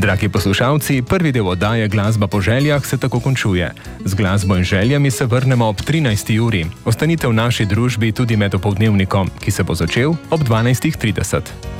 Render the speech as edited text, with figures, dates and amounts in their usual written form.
Dragi poslušalci, prvi del oddaje Glasba po željah se tako končuje. Z glasbo in željami se vrnemo ob 13. uri. Ostanite v naši družbi tudi med opoldnevnikom, ki se bo začel ob 12.30.